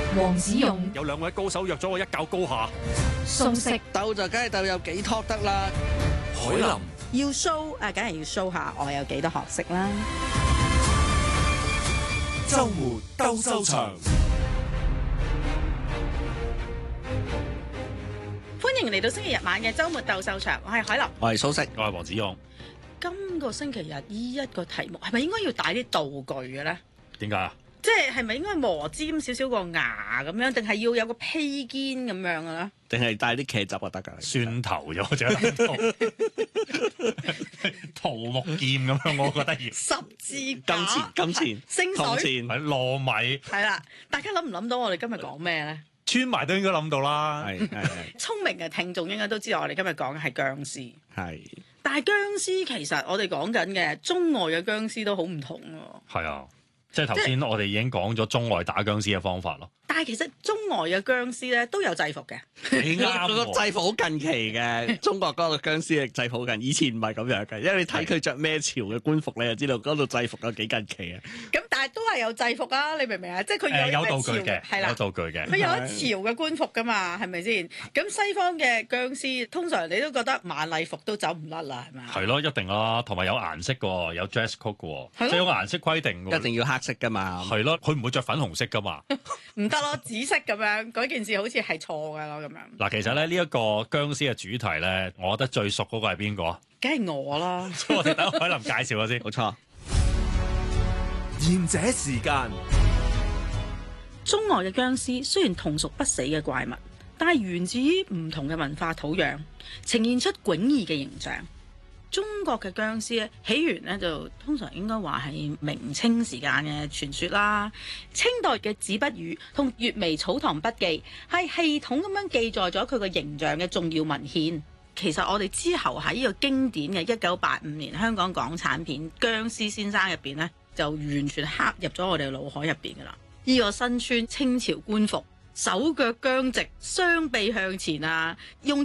黃子勇有兩位高手約咗我一較高下。 素食鬥就梗係鬥有幾托得啦。 海林要 show 梗係要 show 下我有幾多學識啦。 周末鬥獸場， 歡迎嚟到星期日晚嘅周末鬥獸場，我係海林， 我係蘇軾， 我係黃子勇。 今個星期日呢一個題目係咪應該要帶啲道具嘅咧？ 點解啊？ 即係咪應該磨尖少少個牙咁樣，定係要有個披肩咁樣嘅咧？ 定係帶啲茄汁就得㗎？ 蒜頭咗啫，桃木劍咁樣，我覺得要十字架、 金錢、 星水， 係糯米， 係啦。大家諗唔諗到我哋今日講咩咧？ 穿埋都應該諗到啦。 係聰明嘅聽眾應該都知道我哋今日講嘅係殭屍。 係。 但係殭屍其實我哋講緊嘅中外嘅殭屍都好唔同喎。 係啊，即係頭先我哋已經講咗中外打殭屍嘅方法咯。 但係其實中外嘅殭屍咧都有制服嘅。 你啱個制服好近期嘅，中國嗰個殭屍嘅制服好近，以前唔係咁樣嘅，因為你睇佢着咩朝嘅官服，你就知道嗰度制服有幾近期啊。 咁但係都係有制服啊，你明唔明啊？即係佢有道具嘅， 係啦， 有道具嘅。 佢有一朝嘅官服噶嘛，係咪先？咁西方嘅殭屍通常你都覺得晚禮服都走唔甩啦，係咪啊？ 係咯，一定啦，同埋有顏色嘅，有 dress code 嘅， 係咯即係有顏色規定嘅。 一定要黑色噶嘛。 係咯，佢唔會着粉紅色噶嘛。 唔得咯，紫色咁樣嗰件事好似係錯㗎咯，咁樣。 嗱，其實咧呢一個殭屍嘅主題咧，我覺得最熟嗰個係邊個？ 梗係我啦。 所以我哋等海林介紹下先。 冇錯。 賢者時間。 中外嘅殭屍雖然同屬不死嘅怪物，但係源自於唔同嘅文化土壤，呈現出詭異嘅形象。中國嘅殭屍咧起源咧就通常應該話係明清時間嘅傳說啦。清代嘅《子不語》同《閱微草堂筆記》係系統咁樣記載咗佢個形象嘅重要文獻。其實我哋之後喺呢個經典嘅1985年香港港產片《殭屍先生》入邊咧，就完全刻入咗我哋腦海入邊噶啦。呢個身穿清朝官服，手腳僵直，雙臂向前啊，用